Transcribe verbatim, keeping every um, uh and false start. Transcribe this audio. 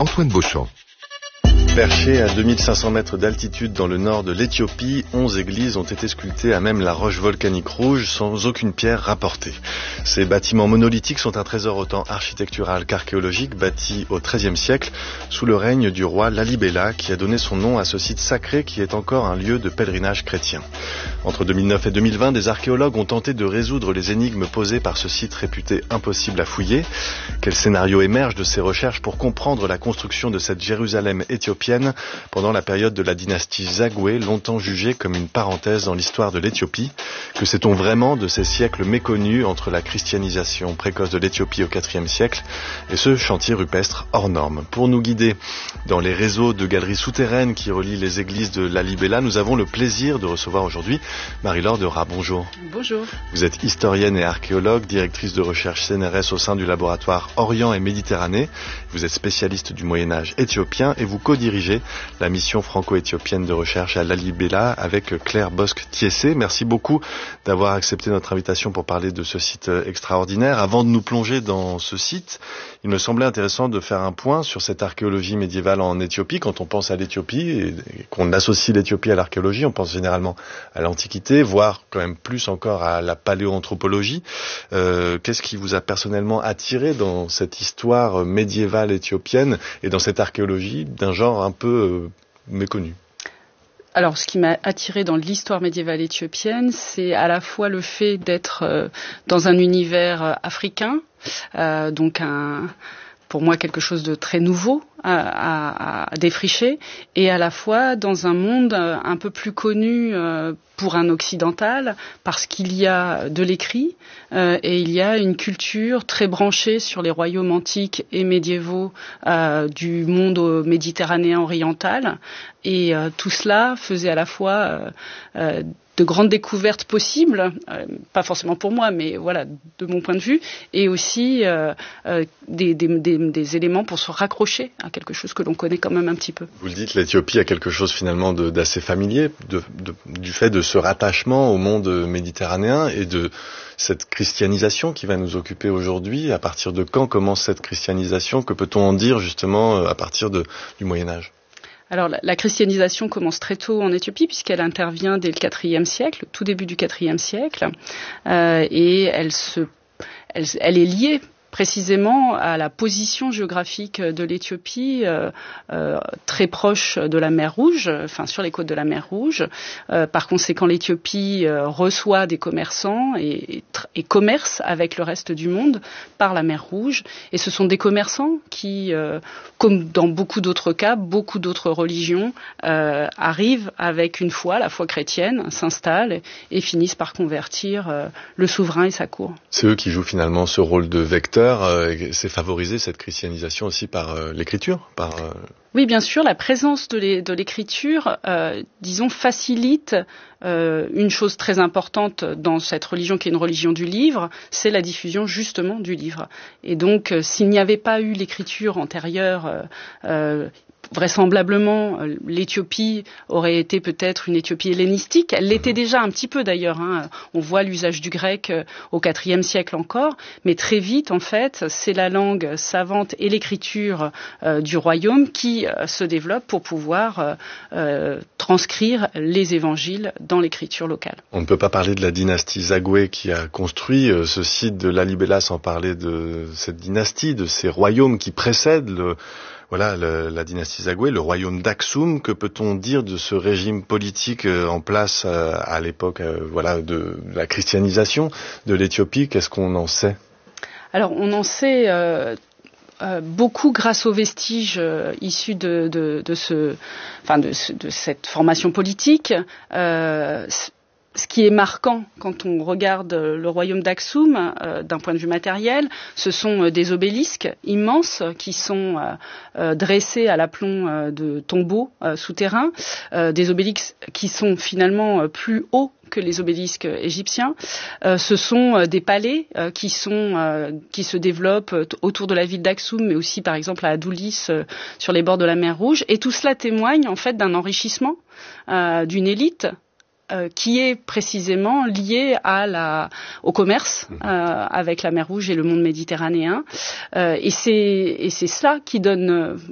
Antoine Beauchamp. Perchées à deux mille cinq cents mètres d'altitude dans le nord de l'Éthiopie, onze églises ont été sculptées à même la roche volcanique rouge sans aucune pierre rapportée. Ces bâtiments monolithiques sont un trésor autant architectural qu'archéologique, bâtis au treizième siècle sous le règne du roi Lalibela, qui a donné son nom à ce site sacré qui est encore un lieu de pèlerinage chrétien. Entre deux mille neuf et deux mille vingt, des archéologues ont tenté de résoudre les énigmes posées par ce site réputé impossible à fouiller. Quel scénario émerge de ces recherches pour comprendre la construction de cette Jérusalem éthiopienne pendant la période de la dynastie Zagoué, longtemps jugée comme une parenthèse dans l'histoire de l'Éthiopie? Que sait-on vraiment de ces siècles méconnus entre la christianisation précoce de l'Éthiopie au quatrième siècle et ce chantier rupestre hors norme? Pour nous guider dans les réseaux de galeries souterraines qui relient les églises de Lalibela, nous avons le plaisir de recevoir aujourd'hui Marie-Laure de Rat. Bonjour. Bonjour. Vous êtes historienne et archéologue, directrice de recherche C N R S au sein du laboratoire Orient et Méditerranée. Vous êtes spécialiste du Moyen-Âge éthiopien et vous co-dirigez la mission franco-éthiopienne de recherche à Lalibela avec Claire Bosc-Thiessé. Merci beaucoup d'avoir accepté notre invitation pour parler de ce site extraordinaire. Avant de nous plonger dans ce site, il me semblait intéressant de faire un point sur cette archéologie médiévale en Éthiopie. Quand on pense à l'Éthiopie et qu'on associe l'Éthiopie à l'archéologie, on pense généralement à l'Antiquité, voire quand même plus encore à la paléoanthropologie. Euh, qu'est-ce qui vous a personnellement attiré dans cette histoire médiévale éthiopienne et dans cette archéologie d'un genre un peu euh, méconnu? Alors, ce qui m'a attiré dans l'histoire médiévale éthiopienne, c'est à la fois le fait d'être euh, dans un univers euh, africain, euh, donc un, pour moi quelque chose de très nouveau à, à, à défricher, et à la fois dans un monde euh, un peu plus connu euh, pour un occidental, parce qu'il y a de l'écrit euh, et il y a une culture très branchée sur les royaumes antiques et médiévaux euh, du monde méditerranéen oriental. Et euh, tout cela faisait à la fois euh, euh, de grandes découvertes possibles, euh, pas forcément pour moi, mais voilà, de mon point de vue, et aussi euh, euh, des, des, des, des éléments pour se raccrocher à quelque chose que l'on connaît quand même un petit peu. Vous le dites, l'Éthiopie a quelque chose finalement de, d'assez familier, de, de, du fait de ce rattachement au monde méditerranéen et de cette christianisation qui va nous occuper aujourd'hui. À partir de quand commence cette christianisation? Que peut-on en dire justement à partir de, du Moyen-Âge? Alors, la, la christianisation commence très tôt en Éthiopie, puisqu'elle intervient dès le quatrième siècle, tout début du quatrième siècle, euh, et elle, se, elle, elle est liée précisément à la position géographique de l'Éthiopie, euh, euh, très proche de la mer Rouge, enfin sur les côtes de la mer Rouge. Euh, par conséquent, l'Éthiopie euh, reçoit des commerçants et, et, et commerce avec le reste du monde par la mer Rouge. Et ce sont des commerçants qui, euh, comme dans beaucoup d'autres cas, beaucoup d'autres religions, euh, arrivent avec une foi, la foi chrétienne, s'installent et, et finissent par convertir euh, le souverain et sa cour. C'est eux qui jouent finalement ce rôle de vecteur. C'est favoriser cette christianisation aussi par euh, l'écriture, par euh... Oui, bien sûr, la présence de, l'é- de l'écriture, euh, disons, facilite euh, une chose très importante dans cette religion qui est une religion du livre, c'est la diffusion justement du livre. Et donc, euh, s'il n'y avait pas eu l'écriture antérieure, euh, euh, vraisemblablement, l'Éthiopie aurait été peut-être une Éthiopie hellénistique. Elle l'était déjà un petit peu d'ailleurs. Hein. On voit l'usage du grec au quatrième siècle encore. Mais très vite, en fait, c'est la langue savante et l'écriture euh, du royaume qui euh, se développe pour pouvoir euh, euh, transcrire les évangiles dans l'écriture locale. On ne peut pas parler de la dynastie Zagoué qui a construit euh, ce site de Lalibela sans parler de cette dynastie, de ces royaumes qui précèdent le... Voilà, le, la dynastie Zagoué, le royaume d'Aksum. Que peut-on dire de ce régime politique euh, en place euh, à l'époque euh, voilà, de la christianisation de l'Éthiopie? Qu'est-ce qu'on en sait? Alors, on en sait euh, euh, beaucoup grâce aux vestiges euh, issus de, de, de, ce, enfin de, de cette formation politique. Euh, Ce qui est marquant quand on regarde le royaume d'Aksum, euh, d'un point de vue matériel, ce sont euh, des obélisques immenses qui sont euh, euh, dressés à l'aplomb euh, de tombeaux euh, souterrains, euh, des obélisques qui sont finalement euh, plus hauts que les obélisques égyptiens. Euh, ce sont euh, des palais euh, qui sont euh, qui se développent euh, autour de la ville d'Aksum, mais aussi par exemple à Adulis, euh, sur les bords de la mer Rouge. Et tout cela témoigne en fait d'un enrichissement euh, d'une élite euh, qui est précisément lié à la, au commerce euh, avec la mer Rouge et le monde méditerranéen. Euh, et c'est, et c'est cela qui donne